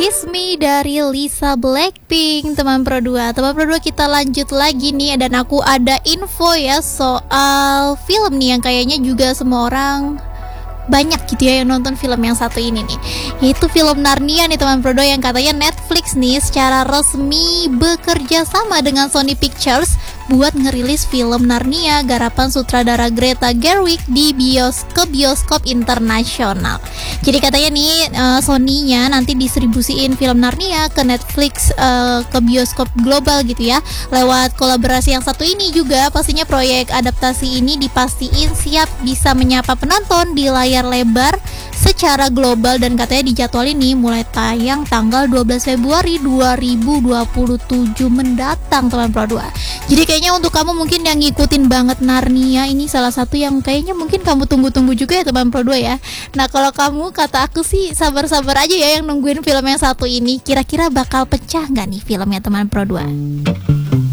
Kiss Me dari Lisa Blackpink. Teman Pro 2 kita lanjut lagi nih. Dan aku ada info ya soal film nih yang kayaknya juga semua orang banyak gitu ya yang nonton film yang satu ini nih. Itu film Narnia nih teman Pro 2, yang katanya Netflix nih secara resmi bekerja sama dengan Sony Pictures buat ngerilis film Narnia garapan sutradara Greta Gerwig di bioskop internasional. Jadi katanya nih Sony-nya nanti distribusiin film Narnia ke Netflix, ke bioskop global gitu ya. Lewat kolaborasi yang satu ini juga pastinya proyek adaptasi ini dipastiin siap bisa menyapa penonton di layar lebar secara global, dan katanya dijadwalin nih mulai tayang tanggal 12 Februari 2027 mendatang teman Pro 2. Jadi kayaknya untuk kamu mungkin yang ngikutin banget Narnia, ini salah satu yang kayaknya mungkin kamu tunggu-tunggu juga ya teman Pro 2 ya. Nah kalau kamu, kata aku sih sabar-sabar aja ya yang nungguin film yang satu ini. Kira-kira bakal pecah nggak nih filmnya teman Pro 2?